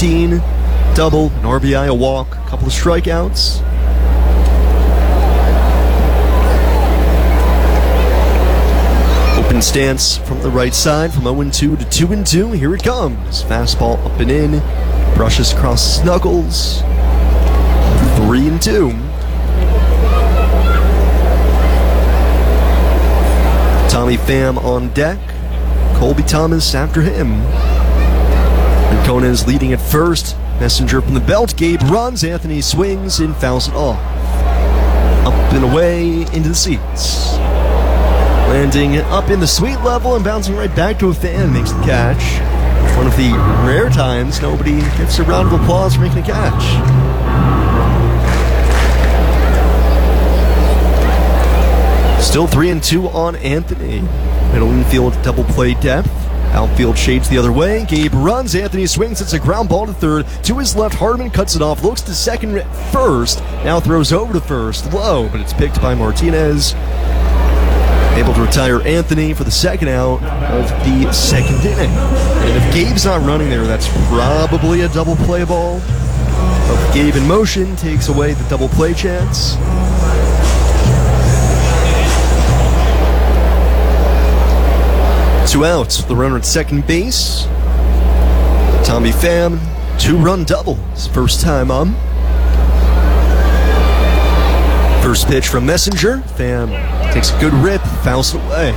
15, double, an RBI, a walk, a couple of strikeouts. Open stance from the right side from 0-2 to 2-2. Here it comes. Fastball up and in. Brushes across his knuckles. 3-2. Tommy Pham on deck. Colby Thomas after him. Ancona is leading at first. Messenger from the belt. Gabe runs. Anthony swings and fouls it off. Up and away into the seats. Landing up in the suite level and bouncing right back to a fan. Makes the catch. One of the rare times nobody gets a round of applause for making a catch. Still 3-2 on Anthony. Middle infield double play depth. Outfield shades the other way. Gabe runs. Anthony swings. It's a ground ball to third. To his left, Hardiman cuts it off. Looks to second, first. Now throws over to first. Low, but it's picked by Martinez. Able to retire Anthony for the second out of the second inning. And if Gabe's not running there, that's probably a double play ball. But Gabe in motion takes away the double play chance. Two outs, the runner at second base. Tommy Pham, two-run double, his first time on. First pitch from Messenger. Pham takes a good rip, fouls it away.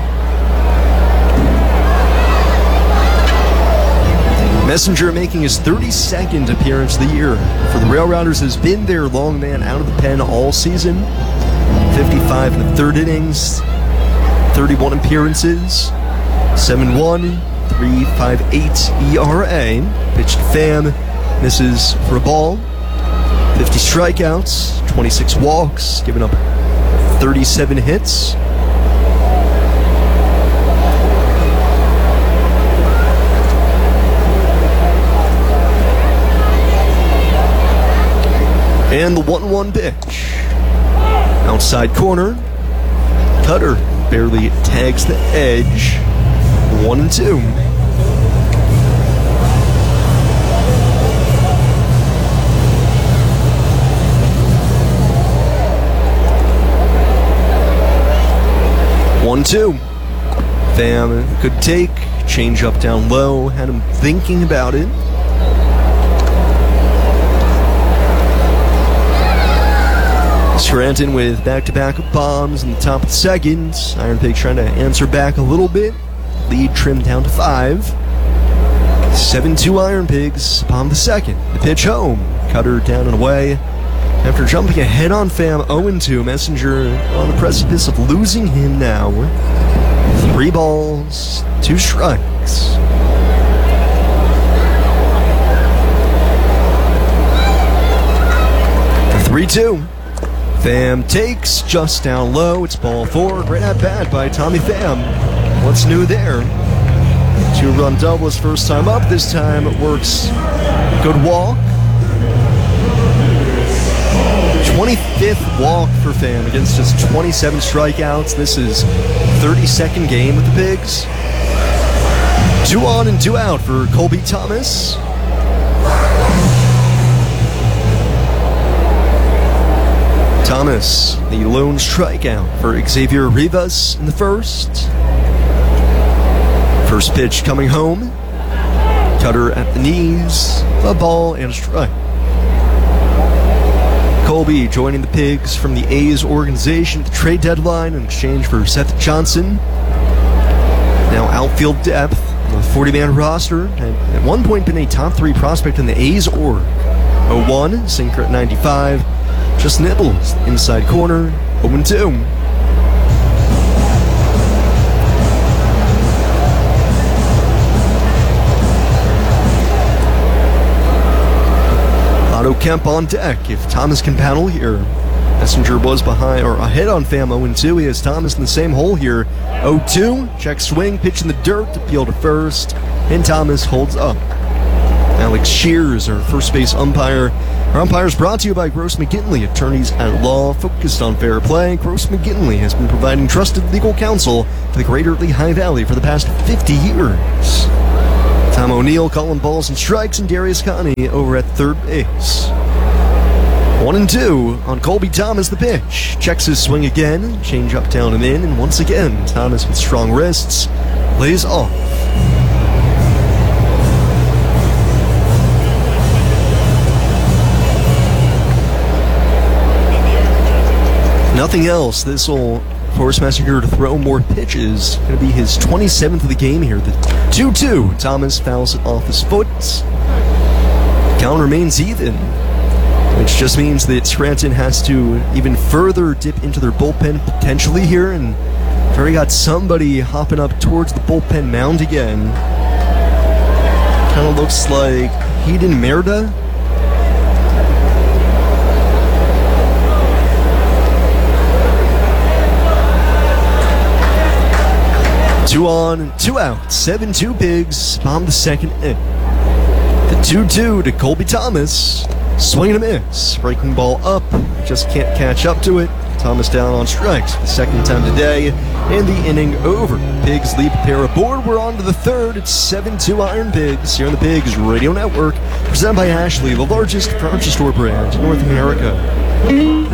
Messenger making his 32nd appearance of the year. For the Railroaders, has been their long man out of the pen all season. 55 in the third innings, 31 appearances, 7-1, 3.58 ERA. Pitch to Pham, misses for a ball. 50 strikeouts, 26 walks, giving up 37 hits. And the 1-1 pitch. Outside corner. Cutter barely tags the edge. 1-2. Pham could take, change up down low, had him thinking about it. Scranton with back-to-back bombs in the top of the second. Iron Pig trying to answer back a little bit. Lead trimmed down to 5. 7-2 Iron Pigs, bomb the second. The pitch home. Cutter down and away. After jumping ahead on Pham, 0-2, Messenger on the precipice of losing him now. 3 balls, 2 strikes. The 3-2. Pham takes just down low. It's ball 4. Great at bat by Tommy Pham. What's new there? 2-run double his first time up. This time it works. Good walk. 25th walk for Pham against just 27 strikeouts. This is 32nd game with the Pigs. 2 on and 2 out for Colby Thomas. Thomas, the lone strikeout for Xavier Rivas in the first. First pitch coming home. Cutter at the knees. A ball and a strike. Colby joining the Pigs from the A's organization at the trade deadline in exchange for Seth Johnson. Now outfield depth on the 40-man roster. Had at one point been a top 3 prospect in the A's org. 0-1, sinker at 95. Just nibbles inside corner. 0-2. Otto Kemp on deck if Thomas can paddle here. Messenger was behind or ahead on Pham 0-2. He has Thomas in the same hole here. 0-2. Check swing, pitch in the dirt, appeal to first, and Thomas holds up. Alex Shears, our first base umpire. Our umpires brought to you by Gross McGinley, attorneys at law focused on fair play. Gross McGinley has been providing trusted legal counsel to the greater Lehigh Valley for the past 50 years. Tom O'Neill calling balls and strikes, and Darius Connie over at third base. 1-2 on Colby Thomas, the pitch. Checks his swing again, change up, down, and in, and once again, Thomas with strong wrists lays off. Nothing else. This will force Messinger to throw more pitches. Going to be his 27th of the game here. The 2-2. Thomas fouls it off his foot. Count remains even, which just means that Scranton has to even further dip into their bullpen potentially here, and we've already got somebody hopping up towards the bullpen mound again. Kind of looks like Hayden Merda. Two on, two out, 7-2 Pigs, bomb the second inning. The 2-2 to Colby Thomas, swing and a miss, breaking ball up, just can't catch up to it. Thomas down on strikes for the second time today, and the inning over. Pigs leap a pair aboard, we're on to the third, it's 7-2 Iron Pigs, here on the Pigs Radio Network, presented by Ashley, the largest furniture store brand in North America.